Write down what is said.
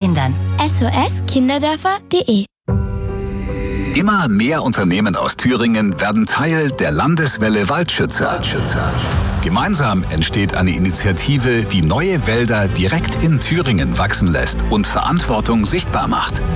Kindern. SOS-Kinderdörfer.de. Immer mehr Unternehmen aus Thüringen werden Teil der Landeswelle Waldschützer. Gemeinsam entsteht eine Initiative, die neue Wälder direkt in Thüringen wachsen lässt und Verantwortung sichtbar macht.